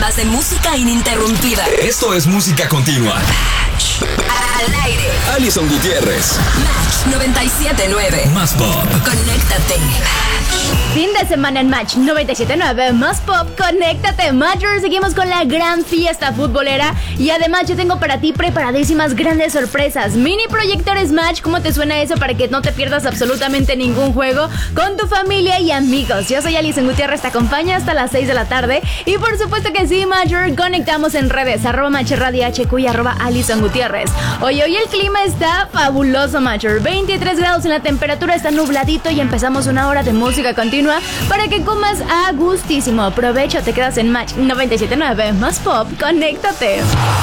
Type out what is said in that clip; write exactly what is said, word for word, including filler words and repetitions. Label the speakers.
Speaker 1: horas de música ininterrumpida.
Speaker 2: Esto es música continua.
Speaker 1: Al aire.
Speaker 2: Alison Gutiérrez.
Speaker 1: Match noventa y siete nueve.
Speaker 2: Más pop.
Speaker 1: Conéctate.
Speaker 3: Fin de semana en Match noventa y siete nueve, más pop, conéctate, Matcher. Seguimos con la gran fiesta futbolera y además yo tengo para ti preparadísimas grandes sorpresas. Mini proyectores Match, ¿cómo te suena eso para que no te pierdas absolutamente ningún juego con tu familia y amigos? Yo soy Alison Gutiérrez, te acompaña hasta las seis de la tarde y por supuesto que sí, Matcher, conectamos en redes, arroba Matcher Radio H Q y arroba Alison Gutiérrez. Hoy, hoy el clima está fabuloso, Matcher, veintitrés grados en la temperatura, está nubladito y empezamos una hora de música continua para que comas a gustísimo. Provecho, te quedas en Match noventa y siete nueve, más pop, conéctate.